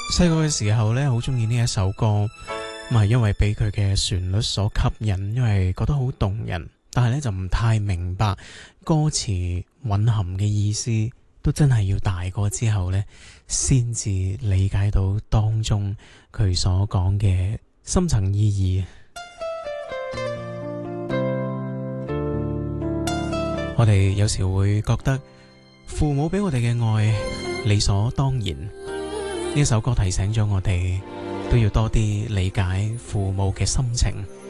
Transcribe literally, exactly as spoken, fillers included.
細個嘅時候呢，好中意呢一首歌，唔係因為俾佢嘅旋律所吸引，因為覺得好動人，但係呢就唔太明白歌詞蘊含嘅意思，都真係要大個之後呢，先至理解到當中佢所講嘅深層意義。我哋有時會覺得父母俾我哋嘅愛理所當然，呢首歌提醒咗我哋都要多啲理解父母嘅心情。